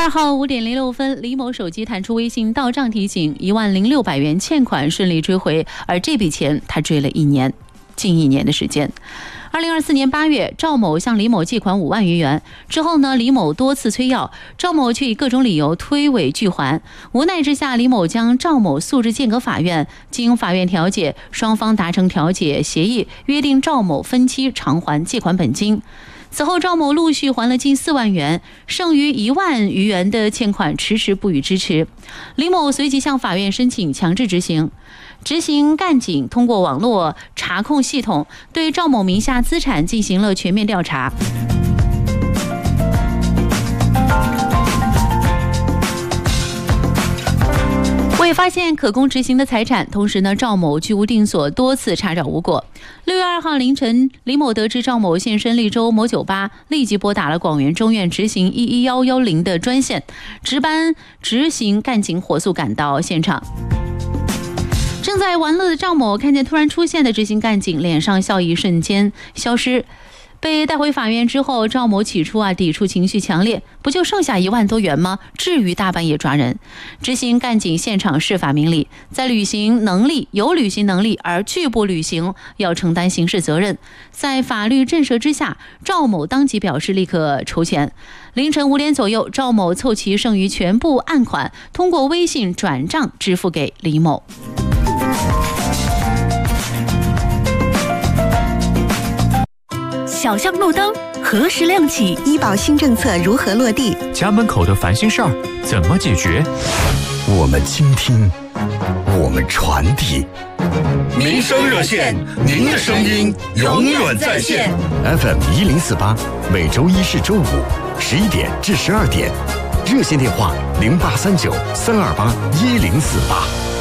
2号5点06分，李某手机弹出微信到账提醒，10600元欠款顺利追回，而这笔钱他追了近1年的时间。2024年8月，赵某向李某借款5万余元，之后呢，李某多次催要，赵某却以各种理由推诿拒还。无奈之下，李某将赵某诉至建阁法院，经法院调解，双方达成调解协议，约定赵某分期偿还借款本金。此后，赵某陆续还了近4万元，剩余1万余元的欠款迟迟不予支持。李某随即向法院申请强制执行。执行干警通过网络查控系统对赵某名下资产进行了全面调查。未发现可供执行的财产，同时呢，赵某居无定所，多次查找无果。6月2号凌晨，李某得知赵某现身利州某酒吧，立即拨打了广元中院执行11110的专线，值班执行干警火速赶到现场。正在玩乐的赵某看见突然出现的执行干警，脸上笑意瞬间消失。被带回法院之后，赵某起初抵触情绪强烈，不就剩下1万多元吗？至于大半夜抓人？执行干警现场释法明理，在有履行能力而拒不履行，要承担刑事责任。在法律震慑之下，赵某当即表示立刻筹钱。凌晨5点左右，赵某凑齐剩余全部案款，通过微信转账支付给李某。 小巷路灯何时亮起？ 医保新政策如何落地？ 家门口的烦心事儿怎么解决？ 我们倾听，我们传递。 民生热线，您的声音永远在线。 FM 1048，每周一至周五11点至12点，热线电话0839-328-1048。